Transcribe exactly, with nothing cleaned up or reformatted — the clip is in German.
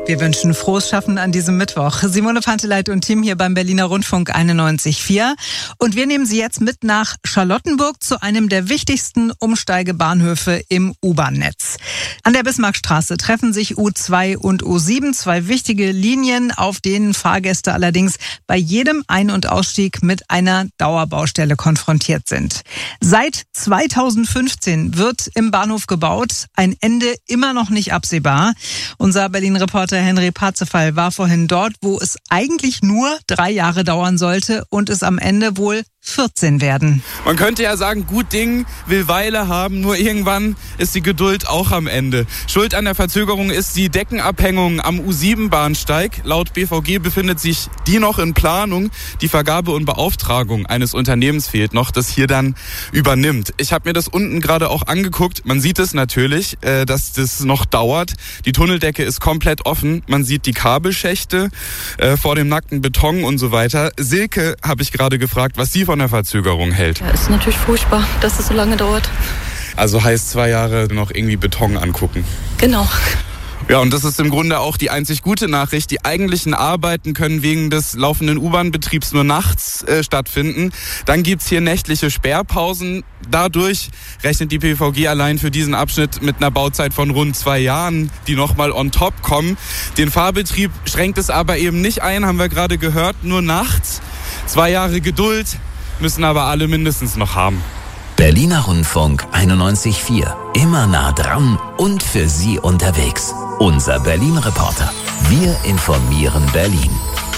Wir wünschen frohes Schaffen an diesem Mittwoch. Simone Panteleit und Team hier beim Berliner Rundfunk einundneunzig Komma vier. Und wir nehmen Sie jetzt mit nach Charlottenburg zu einem der wichtigsten Umsteigebahnhöfe im U-Bahn-Netz. An der Bismarckstraße treffen sich U zwei und U sieben, zwei wichtige Linien, auf denen Fahrgäste allerdings bei jedem Ein- und Ausstieg mit einer Dauerbaustelle konfrontiert sind. Seit zweitausendfünfzehn wird im Bahnhof gebaut, ein Ende immer noch nicht absehbar. Unser Berlin-Reporter Henry Parzefall war vorhin dort, wo es eigentlich nur drei Jahre dauern sollte und es am Ende wohl vierzehn werden. Man könnte ja sagen, gut Ding will Weile haben, nur irgendwann ist die Geduld auch am Ende. Schuld an der Verzögerung ist die Deckenabhängung am U sieben Bahnsteig. Laut B V G befindet sich die noch in Planung. Die Vergabe und Beauftragung eines Unternehmens fehlt noch, das hier dann übernimmt. Ich habe mir das unten gerade auch angeguckt. Man sieht es natürlich, äh, dass das noch dauert. Die Tunneldecke ist komplett offen. Man sieht die Kabelschächte äh, vor dem nackten Beton und so weiter. Silke habe ich gerade gefragt, was sie von der Verzögerung hält. Ja, ist natürlich furchtbar, dass es so lange dauert. Also heißt zwei Jahre noch irgendwie Beton angucken. Genau. Ja, und das ist im Grunde auch die einzig gute Nachricht. Die eigentlichen Arbeiten können wegen des laufenden U-Bahn-Betriebs nur nachts äh, stattfinden. Dann gibt's hier nächtliche Sperrpausen. Dadurch rechnet die B V G allein für diesen Abschnitt mit einer Bauzeit von rund zwei Jahren, die nochmal on top kommen. Den Fahrbetrieb schränkt es aber eben nicht ein, haben wir gerade gehört, nur nachts. Zwei Jahre Geduld müssen aber alle mindestens noch haben. Berliner Rundfunk einundneunzig Komma vier. Immer nah dran und für Sie unterwegs. Unser Berlin-Reporter. Wir informieren Berlin.